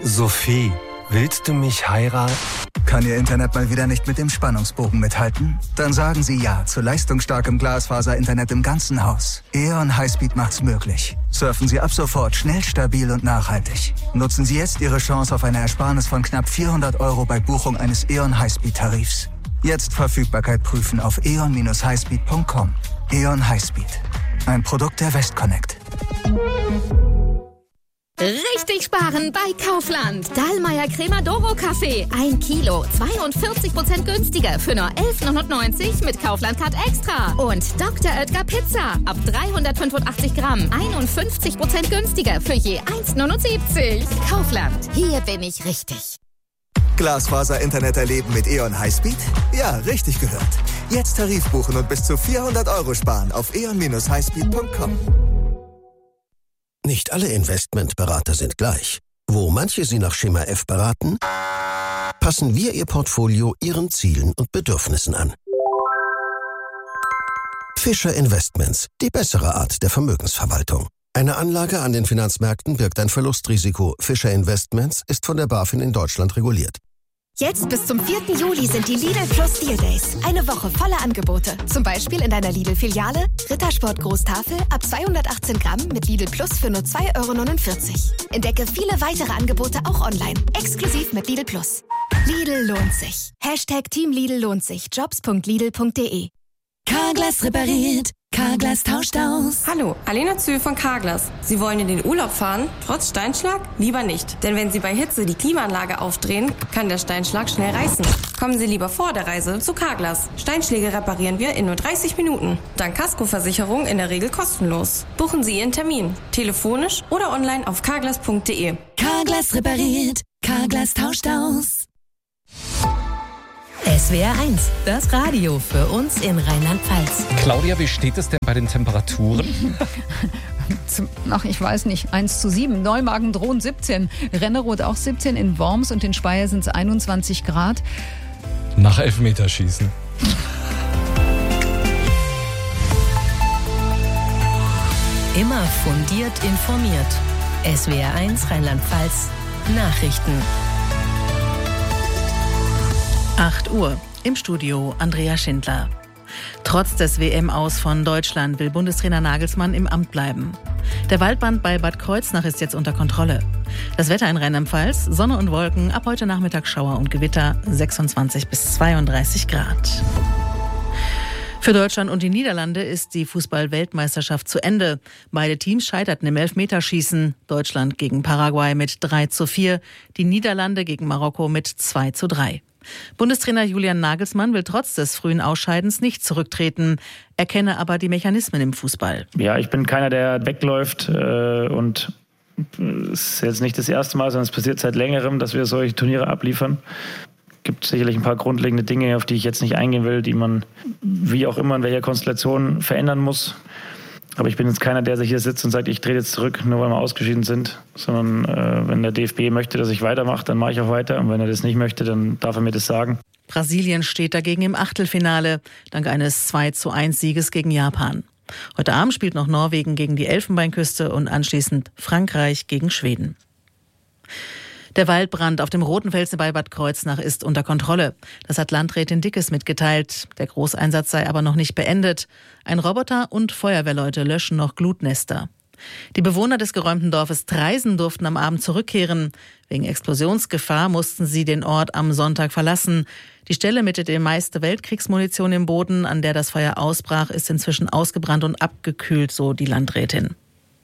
Sophie, willst du mich heiraten? Kann Ihr Internet mal wieder nicht mit dem Spannungsbogen mithalten? Dann sagen Sie ja zu leistungsstarkem Glasfaser-Internet im ganzen Haus. E.ON Highspeed macht's möglich. Surfen Sie ab sofort schnell, stabil und nachhaltig. Nutzen Sie jetzt Ihre Chance auf eine Ersparnis von knapp 400 € bei Buchung eines E.ON Highspeed-Tarifs. Jetzt Verfügbarkeit prüfen auf eon-highspeed.com. E.ON Highspeed. Ein Produkt der Westconnect. Richtig sparen bei Kaufland. Dallmayr Crema-Doro Kaffee. 1 Kilo, 42% günstiger für nur 11,99 mit Kaufland-Card Extra. Und Dr. Oetker Pizza. Ab 385 Gramm. 51% günstiger für je 1,79. Kaufland. Hier bin ich richtig. Glasfaser-Internet erleben mit E.ON Highspeed? Ja, richtig gehört. Jetzt Tarif buchen und bis zu 400 € sparen auf eon-highspeed.com. Nicht alle Investmentberater sind gleich. Wo manche Sie nach Schema F beraten, passen wir Ihr Portfolio Ihren Zielen und Bedürfnissen an. Fischer Investments, die bessere Art der Vermögensverwaltung. Eine Anlage an den Finanzmärkten birgt ein Verlustrisiko. Fischer Investments ist von der BaFin in Deutschland reguliert. Jetzt bis zum 4. Juli sind die Lidl Plus Deal Days. Eine Woche voller Angebote. Zum Beispiel in deiner Lidl-Filiale Rittersport Großtafel ab 218 Gramm mit Lidl Plus für nur 2,49 €. Entdecke viele weitere Angebote auch online. Exklusiv mit Lidl Plus. Lidl lohnt sich. #Team Lidl lohnt sich. Jobs.lidl.de. Carglass repariert. Carglass tauscht aus. Hallo, Alena Zühl von Carglass. Sie wollen in den Urlaub fahren, trotz Steinschlag? Lieber nicht. Denn wenn Sie bei Hitze die Klimaanlage aufdrehen, kann der Steinschlag schnell reißen. Kommen Sie lieber vor der Reise zu Carglass. Steinschläge reparieren wir in nur 30 Minuten. Dank Kaskoversicherung in der Regel kostenlos. Buchen Sie Ihren Termin. Telefonisch oder online auf carglass.de. Carglass repariert. Carglass tauscht aus. SWR 1, das Radio für uns in Rheinland-Pfalz. Claudia, wie steht es denn bei den Temperaturen? Ach, ich weiß nicht. 1:7. Neumagen drohen 17. Renneroth auch 17. In Worms und in Speyer sind es 21 Grad. Nach Elfmeterschießen. Immer fundiert informiert. SWR 1 Rheinland-Pfalz Nachrichten. 8 Uhr. Im Studio Andrea Schindler. Trotz des WM-Aus von Deutschland will Bundestrainer Nagelsmann im Amt bleiben. Der Waldbrand bei Bad Kreuznach ist jetzt unter Kontrolle. Das Wetter in Rheinland-Pfalz, Sonne und Wolken, ab heute Nachmittag Schauer und Gewitter, 26 bis 32 Grad. Für Deutschland und die Niederlande ist die Fußball-Weltmeisterschaft zu Ende. Beide Teams scheiterten im Elfmeterschießen. Deutschland gegen Paraguay mit 3:4, die Niederlande gegen Marokko mit 2:3. Bundestrainer Julian Nagelsmann will trotz des frühen Ausscheidens nicht zurücktreten. Er kenne aber die Mechanismen im Fußball. Ja, ich bin keiner, der wegläuft und es ist jetzt nicht das erste Mal, sondern es passiert seit längerem, dass wir solche Turniere abliefern. Es gibt sicherlich ein paar grundlegende Dinge, auf die ich jetzt nicht eingehen will, die man wie auch immer in welcher Konstellation verändern muss. Aber ich bin jetzt keiner, der sich hier sitzt und sagt, ich drehe jetzt zurück, nur weil wir ausgeschieden sind. Sondern wenn der DFB möchte, dass ich weitermache, dann mache ich auch weiter. Und wenn er das nicht möchte, dann darf er mir das sagen. Brasilien steht dagegen im Achtelfinale, dank eines 2:1 Sieges gegen Japan. Heute Abend spielt noch Norwegen gegen die Elfenbeinküste und anschließend Frankreich gegen Schweden. Der Waldbrand auf dem Rotenfelsen bei Bad Kreuznach ist unter Kontrolle. Das hat Landrätin Dickes mitgeteilt. Der Großeinsatz sei aber noch nicht beendet. Ein Roboter und Feuerwehrleute löschen noch Glutnester. Die Bewohner des geräumten Dorfes Treisen durften am Abend zurückkehren. Wegen Explosionsgefahr mussten sie den Ort am Sonntag verlassen. Die Stelle mit der meiste Weltkriegsmunition im Boden, an der das Feuer ausbrach, ist inzwischen ausgebrannt und abgekühlt, so die Landrätin.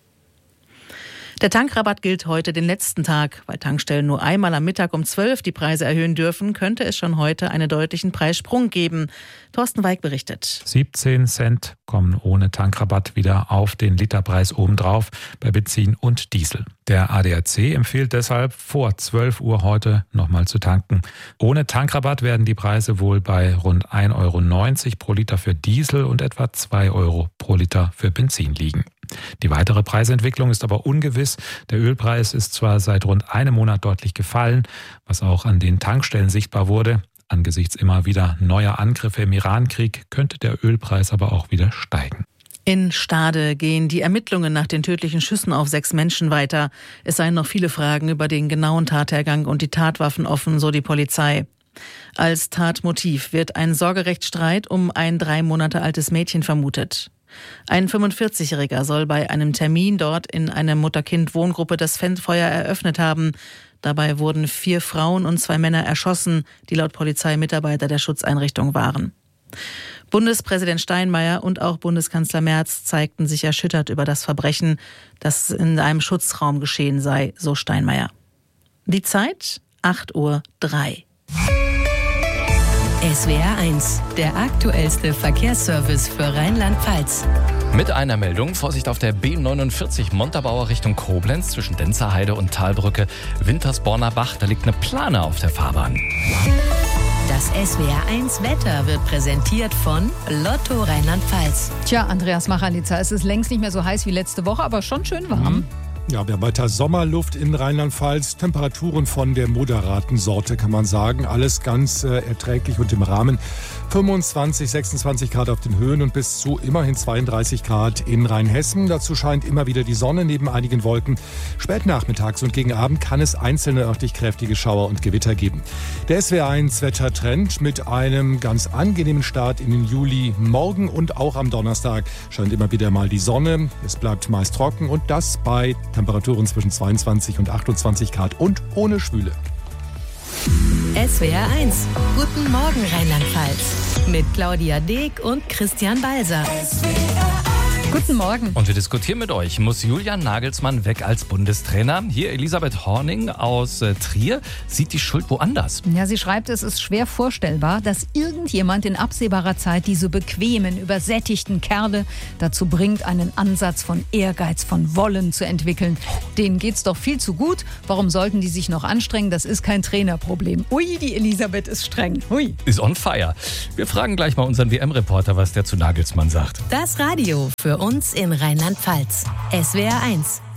Der Tankrabatt gilt heute den letzten Tag. Weil Tankstellen nur einmal am Mittag um 12 die Preise erhöhen dürfen, könnte es schon heute einen deutlichen Preissprung geben. Thorsten Weig berichtet. 17 Cent kommen ohne Tankrabatt wieder auf den Literpreis obendrauf bei Benzin und Diesel. Der ADAC empfiehlt deshalb, vor 12 Uhr heute nochmal zu tanken. Ohne Tankrabatt werden die Preise wohl bei rund 1,90 € pro Liter für Diesel und etwa 2 € pro Liter für Benzin liegen. Die weitere Preisentwicklung ist aber ungewiss. Der Ölpreis ist zwar seit rund einem Monat deutlich gefallen, was auch an den Tankstellen sichtbar wurde. Angesichts immer wieder neuer Angriffe im Irankrieg könnte der Ölpreis aber auch wieder steigen. In Stade gehen die Ermittlungen nach den tödlichen Schüssen auf 6 Menschen weiter. Es seien noch viele Fragen über den genauen Tathergang und die Tatwaffen offen, so die Polizei. Als Tatmotiv wird ein Sorgerechtsstreit um ein 3 Monate altes Mädchen vermutet. Ein 45-Jähriger soll bei einem Termin dort in einer Mutter-Kind-Wohngruppe das Feuer eröffnet haben. Dabei wurden 4 Frauen und 2 Männer erschossen, die laut Polizei Mitarbeiter der Schutzeinrichtung waren. Bundespräsident Steinmeier und auch Bundeskanzler Merz zeigten sich erschüttert über das Verbrechen, das in einem Schutzraum geschehen sei, so Steinmeier. Die Zeit 8:03 Uhr. SWR 1, der aktuellste Verkehrsservice für Rheinland-Pfalz. Mit einer Meldung: Vorsicht auf der B49 Montabaur Richtung Koblenz zwischen Denzerheide und Talbrücke Wintersborner Bach. Da liegt eine Plane auf der Fahrbahn. Das SWR 1 Wetter wird präsentiert von Lotto Rheinland-Pfalz. Tja, Andreas Machalitza, es ist längst nicht mehr so heiß wie letzte Woche, aber schon schön warm. Ja, wir haben weiter Sommerluft in Rheinland-Pfalz. Temperaturen von der moderaten Sorte, kann man sagen. Alles ganz erträglich und im Rahmen. 25, 26 Grad auf den Höhen und bis zu immerhin 32 Grad in Rheinhessen. Dazu scheint immer wieder die Sonne neben einigen Wolken. Spät nachmittags und gegen Abend kann es einzelne örtlich kräftige Schauer und Gewitter geben. Der SWR 1 Wettertrend mit einem ganz angenehmen Start in den Juli. Morgen und auch am Donnerstag scheint immer wieder mal die Sonne. Es bleibt meist trocken und das bei Temperaturen zwischen 22 und 28 Grad und ohne Schwüle. SWR 1, guten Morgen Rheinland-Pfalz. Mit Claudia Deek und Christian Balser. Guten Morgen. Und wir diskutieren mit euch. Muss Julian Nagelsmann weg als Bundestrainer? Hier Elisabeth Horning aus Trier sieht die Schuld woanders. Ja, sie schreibt, es ist schwer vorstellbar, dass irgendjemand in absehbarer Zeit diese bequemen, übersättigten Kerle dazu bringt, einen Ansatz von Ehrgeiz, von Wollen zu entwickeln. Denen geht's doch viel zu gut. Warum sollten die sich noch anstrengen? Das ist kein Trainerproblem. Ui, die Elisabeth ist streng. Ui. Ist on fire. Wir fragen gleich mal unseren WM-Reporter, was der zu Nagelsmann sagt. Das Radio für uns in Rheinland-Pfalz. SWR 1.